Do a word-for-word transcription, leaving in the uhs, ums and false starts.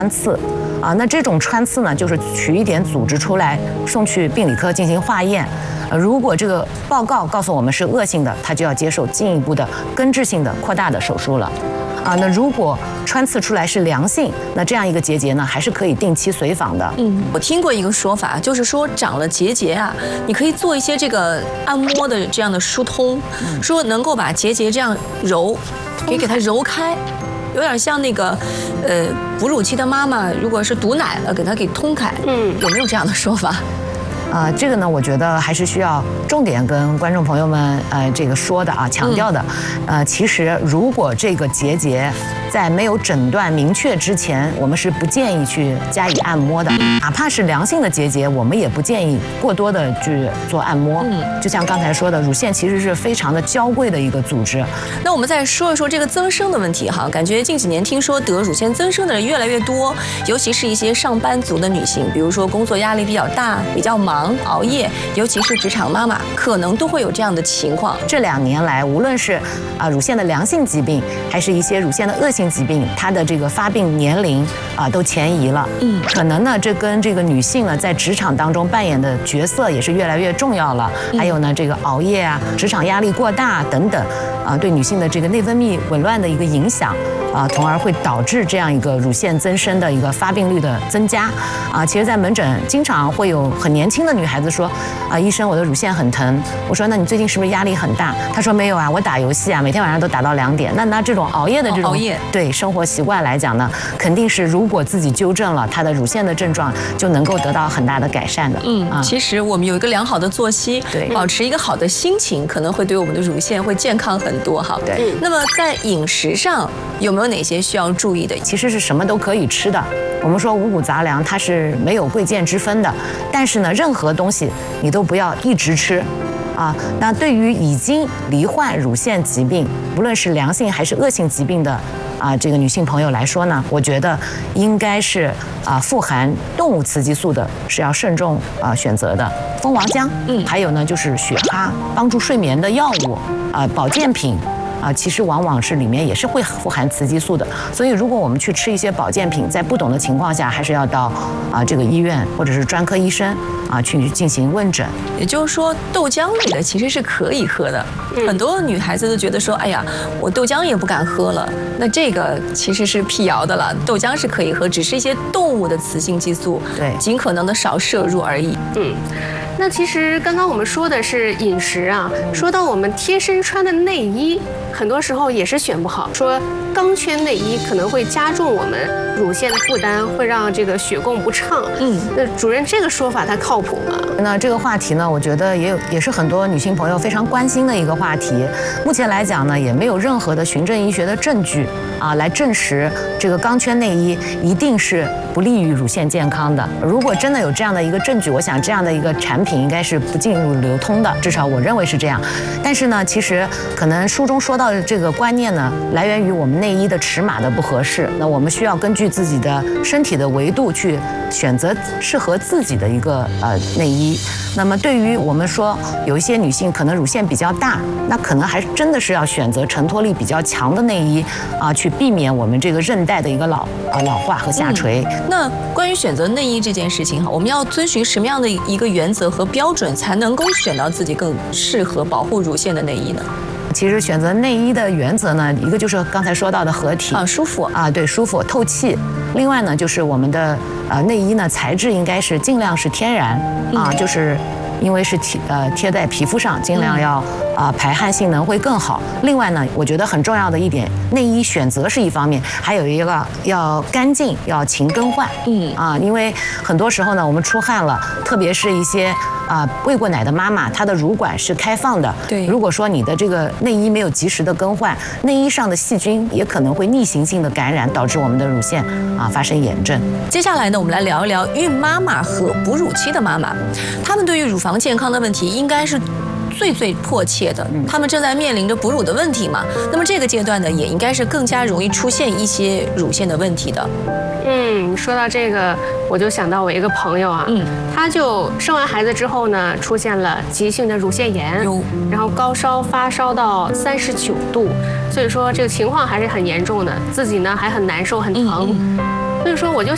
穿刺，啊，那这种穿刺呢，就是取一点组织出来，送去病理科进行化验。呃，如果这个报告告诉我们是恶性的，他就要接受进一步的根治性的扩大的手术了。啊，那如果穿刺出来是良性，那这样一个结节呢，还是可以定期随访的。 嗯，我听过一个说法，就是说长了结节啊，你可以做一些这个按摩的这样的疏通，嗯、说能够把结节这样揉，给给它揉开。有点像那个，呃，哺乳期的妈妈，如果是堵奶了，给它给通开，嗯，有没有这样的说法？ 啊、呃，这个呢，我觉得还是需要重点跟观众朋友们呃这个说的啊，强调的。呃，其实如果这个结节在没有诊断明确之前，我们是不建议去加以按摩的，哪怕是良性的结节，我们也不建议过多的去做按摩。嗯，就像刚才说的，乳腺其实是非常的娇贵的一个组织。 那我们再说一说这个增生的问题哈，感觉近几年听说得乳腺增生的人越来越多，尤其是一些上班族的女性，比如说工作压力比较大、比较忙。熬夜，尤其是职场妈妈，可能都会有这样的情况。 这两年来，无论是啊乳腺的良性疾病，还是一些乳腺的恶性疾病，它的这个发病年龄啊都前移了。嗯，可能呢，这跟这个女性呢在职场当中扮演的角色也是越来越重要了。还有呢，这个熬夜啊、职场压力过大等等，啊，对女性的这个内分泌紊乱的一个影响。啊，从而会导致这样一个乳腺增生的一个发病率的增加。啊，其实，在门诊经常会有很年轻的女孩子说，啊，医生，我的乳腺很疼。我说，那你最近是不是压力很大？她说没有啊，我打游戏啊，每天晚上都打到两点。那拿这种熬夜的这种、哦、 熬夜对生活习惯来讲呢，肯定是如果自己纠正了，她的乳腺的症状就能够得到很大的改善的。 嗯，啊、其实我们有一个良好的作息， 对， 保持一个好的心情，可能会对我们的乳腺会健康很多哈。 对。 那么在饮食上有没有哪些需要注意的？ 其实是什么都可以吃的。我们说五谷杂粮它是没有贵贱之分的，但是呢，任何东西你都不要一直吃。啊，那对于已经罹患乳腺疾病，无论是良性还是恶性疾病的啊，这个女性朋友来说呢，我觉得应该是啊富含动物雌激素的，是要慎重啊选择的。蜂王浆，嗯，还有呢就是雪蛤，帮助睡眠的药物啊，保健品。啊，其实往往是里面也是会富含雌激素的，所以如果我们去吃一些保健品，在不懂的情况下，还是要到啊这个医院或者是专科医生啊去进行问诊。 也就是说，豆浆类的其实是可以喝的。嗯、很多女孩子都觉得说，哎呀，我豆浆也不敢喝了。那这个其实是辟谣的了，豆浆是可以喝，只是一些动物的雌性激素， 对， 尽可能的少摄入而已。 嗯。那其实刚刚我们说的是饮食啊，说到我们贴身穿的内衣，很多时候也是选不好。说钢圈内衣可能会加重我们乳腺的负担，会让这个血供不畅。嗯，那主任这个说法它靠谱吗？ 那这个话题呢，我觉得也有也是很多女性朋友非常关心的一个话题。目前来讲呢，也没有任何的循证医学的证据啊来证实这个钢圈内衣一定是不利于乳腺健康的。如果真的有这样的一个证据，我想这样的一个产品应该是不进入流通的，至少我认为是这样。但是呢，其实可能书中说到的这个观念呢，来源于我们内衣的尺码的不合适。那我们需要根据自己的身体的维度去选择适合自己的一个呃内衣。那么对于我们说有一些女性可能乳腺比较大，那可能还真的是要选择承托力比较强的内衣啊，去避免我们这个韧带的一个老啊老化和下垂。 嗯、那关于选择内衣这件事情哈，我们要遵循什么样的一个原则和标准，才能够选到自己更适合保护乳腺的内衣呢？ 其实选择内衣的原则呢，一个就是刚才说到的合体啊，舒服啊，对，舒服透气。另外呢，就是我们的呃内衣呢材质应该是尽量是天然啊，嗯、就是因为是贴呃贴在皮肤上，尽量要啊、呃、排汗性能会更好。另外呢，我觉得很重要的一点，内衣选择是一方面，还有一个要干净，要勤更换。嗯啊，因为很多时候呢，我们出汗了，特别是一些。啊，喂过奶的妈妈，她的乳管是开放的。 对， 如果说你的这个内衣没有及时的更换，内衣上的细菌也可能会逆行性的感染，导致我们的乳腺啊发生炎症。 接下来呢，我们来聊一聊孕妈妈和哺乳期的妈妈，她们对于乳房健康的问题应该是最最迫切的，她们正在面临着哺乳的问题嘛。那么这个阶段呢，也应该是更加容易出现一些乳腺的问题的。 嗯，说到这个，我就想到我一个朋友啊，嗯，他就生完孩子之后呢，出现了急性的乳腺炎，然后高烧发烧到三十九度，所以说这个情况还是很严重的，自己呢还很难受很疼，嗯、所以说我就